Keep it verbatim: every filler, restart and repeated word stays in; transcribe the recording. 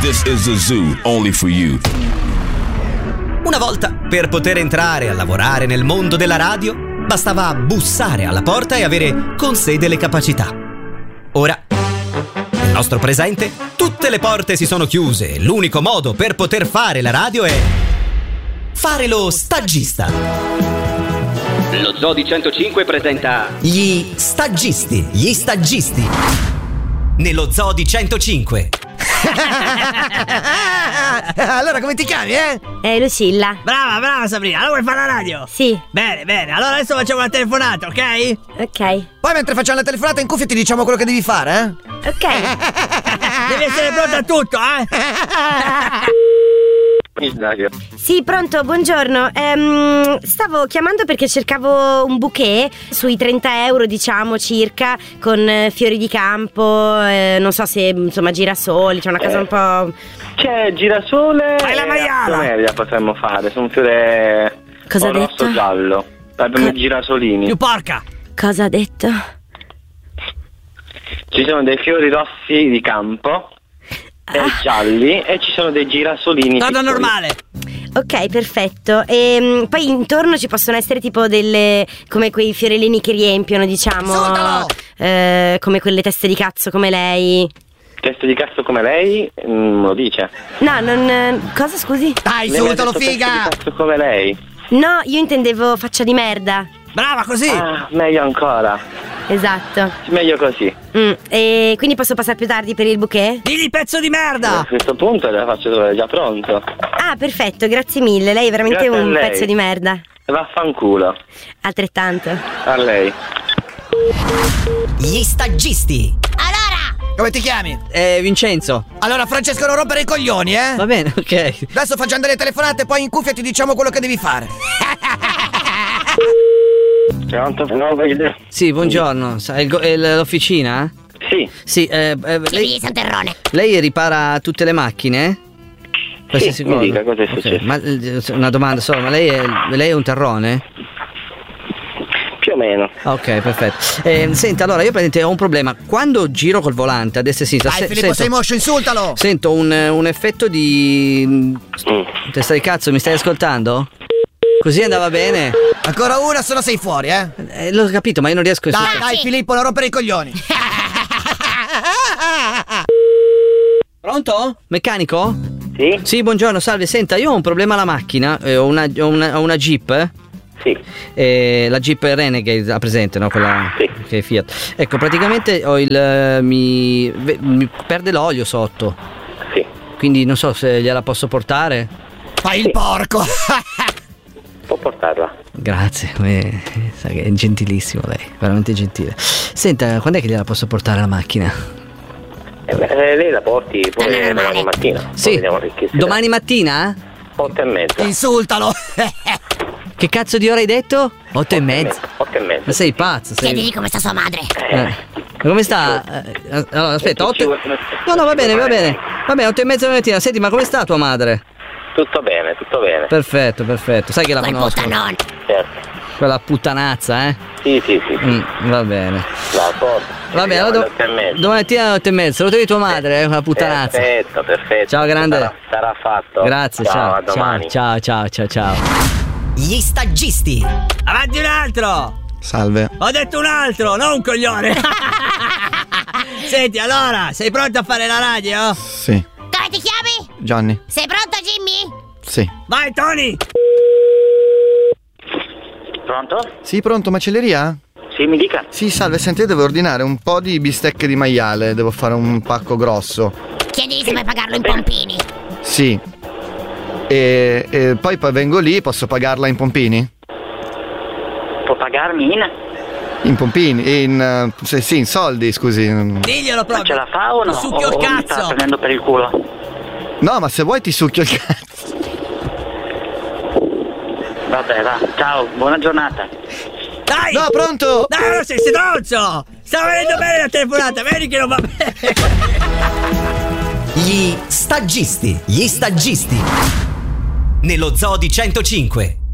This is a zoo only for you. Una volta, per poter entrare a lavorare nel mondo della radio, bastava bussare alla porta e avere con sé delle capacità. Ora, nel nostro presente, tutte le porte si sono chiuse e l'unico modo per poter fare la radio è fare lo stagista. Lo Zoo di centocinque presenta Gli stagisti, gli stagisti. Nello Zoo di centocinque. Allora come ti chiami, eh? Eh, Lucilla. Brava, brava Sabrina, allora vuoi fare la radio? Sì. Bene, bene, allora adesso facciamo una telefonata, ok? Ok. Poi mentre facciamo la telefonata in cuffia ti diciamo quello che devi fare, eh? Ok. Devi essere pronto a tutto, eh? Sì, pronto, buongiorno. Ehm, stavo chiamando perché cercavo un bouquet sui trenta euro, diciamo, circa, con eh, fiori di campo, eh, non so se, insomma, girasoli, c'è una casa un po'... C'è girasole Fai la maiala! e la potremmo fare, su un fiore Cosa ha rosso detto? giallo. Abbiamo Co- i girasolini. Più porca! Cosa ha detto? Ci sono dei fiori rossi di campo e gialli e ci sono dei girasolini. Torno piccoli. normale! Ok, perfetto. E poi intorno ci possono essere tipo delle, come quei fiorellini che riempiono, diciamo, Insultalo! eh, come quelle teste di cazzo come lei. Testa di cazzo come lei, mm, lo dice. No, non... Cosa, scusi? Dai, Lei mi ha insultalo, detto figa! Testa di cazzo come lei. No, io intendevo faccia di merda. Brava, così! Ah, meglio ancora. Esatto. Meglio così. Mm, e quindi posso passare più tardi per il bouquet? Digli pezzo di A merda! questo punto la faccio trovare già pronto. Ah, perfetto, grazie mille. Lei è veramente Grazie a un lei. pezzo di merda. Vaffanculo. Altrettanto. A lei. Gli stagisti. Come ti chiami? Eh, Vincenzo. Allora Francesco, non rompere i coglioni, eh? Va bene, ok. Adesso facciamo delle telefonate, poi in cuffia ti diciamo quello che devi fare. Pronto? No, voglio- Sì, buongiorno. Sa- il go- è l- l'officina? Sì. Sì, eh, eh, lei, lei ripara tutte le macchine? Qualsiasi mi cosa? dica, cosa è Ok, successo? ma eh, una domanda solo, ma lei è, lei è un terrone? Più o meno. Ok, perfetto. Eh, senta, allora io praticamente ho un problema. Quando giro col volante a destra e a sinistra, Dai, se- Filippo, sento, sei moscio, insultalo! sento un, un effetto di Mm. testa di cazzo, mi stai ascoltando? Così andava bene? Ancora una, se no sei fuori, eh? Eh, l'ho capito, ma io non riesco a Dai, dai, Filippo, non rompere i coglioni! Pronto? Meccanico? Sì? Sì, buongiorno, salve. Senta, io ho un problema alla macchina, eh, ho, una, ho, una, ho una Jeep, eh? Sì. Eh, la Jeep Renegade, la presente, no? Quella Sì. che è Fiat. Ecco, praticamente ho il eh, mi, ve- mi perde l'olio sotto. Sì. Quindi non so se gliela posso portare. Fai il porco! Può portarla. Grazie, eh, sa che è gentilissimo lei, veramente gentile. Senta, quando è che gliela posso portare la macchina? Eh beh, lei la porti pure domani mattina. Poi Sì, vediamo che si domani mattina? dà. Otto e mezza. Insultalo! Che cazzo di ora hai detto? Otto e mezza. Otto e mezza. Ma sei pazzo? Sei... Chiedigli come sta sua madre. Eh. Ma come sta? Eh, allora, aspetta, otto... No, no, va bene, va bene. Va bene, otto e mezza della mattina. Senti, ma come sta tua madre? Tutto bene, tutto bene. Perfetto, perfetto. Sai che la conosco. Certo. Quella puttanazza, eh? Sì, sì, sì. sì. Mm, va bene. La porto. Va bene, allora do- Otto e mezza. domani mattina alle otto e mezza. Saluto di tua madre, eh? Quella puttanazza. Perfetto, perfetto. Ciao, grande. Sarà, sarà fatto. Grazie, ciao. ciao. A domani. Ciao, ciao, ciao, ciao, ciao. Gli stagisti. Avanti un altro! Salve. Ho detto un altro, non un coglione! Senti, allora, sei pronto a fare la radio? Sì. Come ti chiami? Johnny. Sei pronto, Jimmy? Sì. Vai, Tony! Pronto? Sì, pronto, macelleria? Sì, mi dica. Sì, salve, senti, io devo ordinare un po' di bistecche di maiale, devo fare un pacco grosso. Chiedi se puoi pagarlo in pompini. Sì. E, e poi poi vengo lì, posso pagarla in pompini? Può pagarmi in? In pompini? In... eh, sì, sì, in soldi, scusi. Diglielo Ma proprio! ce la fa o no? Ti succhio il O mi sta cazzo! prendendo per il culo? No, ma se vuoi ti succhio il cazzo. Vabbè, va. Ciao, buona giornata. Dai! No, pronto? Dai, non sei stronzo! Sta venendo bene la telefonata, vedi che non va bene! Gli stagisti. Gli stagisti. Nello Zoo di centocinque.